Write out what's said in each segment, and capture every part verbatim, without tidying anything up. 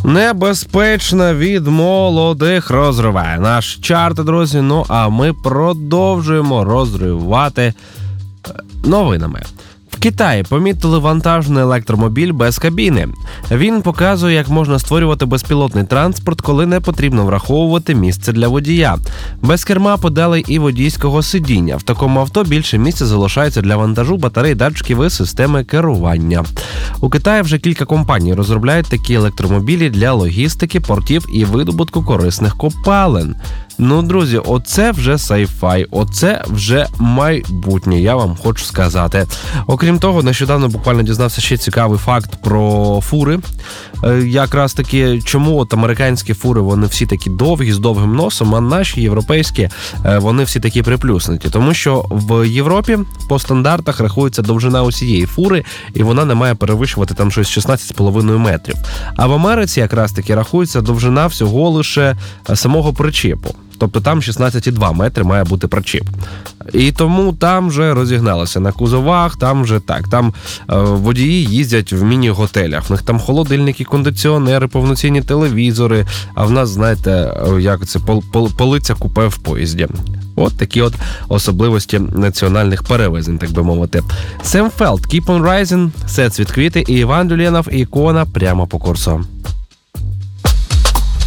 Небезпечна від молодих розриває наш чарт, друзі. Ну, а ми продовжуємо розривати новинами. В Китаї помітили вантажний електромобіль без кабіни. Він показує, як можна створювати безпілотний транспорт, коли не потрібно враховувати місце для водія. Без керма, педалей і водійського сидіння. В такому авто більше місця залишається для вантажу батарей, датчиків і системи керування. У Китаї вже кілька компаній розробляють такі електромобілі для логістики, портів і видобутку корисних копалин. Ну, друзі, оце вже sci-fi, оце вже майбутнє, я вам хочу сказати. Окрім того, нещодавно буквально дізнався ще цікавий факт про фури. Якраз таки, чому от американські фури, вони всі такі довгі, з довгим носом, а наші європейські, вони всі такі приплюснуті. Тому що в Європі по стандартах рахується довжина усієї фури, і вона не має перевищувати там щось шістнадцять з половиною метрів. А в Америці якраз таки рахується довжина всього лише самого причепу. Тобто там шістнадцять цілих два метри має бути причіп. І тому там вже розігналося на кузовах, там вже так, там е, водії їздять в міні-готелях. В них там холодильники, кондиціонери, повноцінні телевізори, а в нас, знаєте, як це, пол, пол, полиця купе в поїзді. От такі от особливості національних перевезень, так би мовити. Сем Фелд, Keep on Rising, Сет Цвітквіти і Іван Люленов, Ікона прямо по курсу.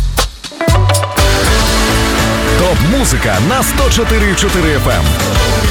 Топ-музика на сто чотири і чотири еф ем.